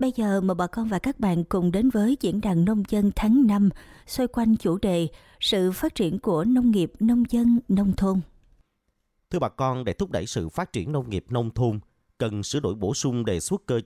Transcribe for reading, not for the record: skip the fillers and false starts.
Bây giờ mời bà con và các bạn cùng đến với Diễn đàn Nông dân tháng 5 xoay quanh chủ đề sự phát triển của nông nghiệp, nông dân, nông thôn. Thưa bà con, để thúc đẩy sự phát triển nông nghiệp nông thôn, cần sửa đổi bổ sung đề xuất cơ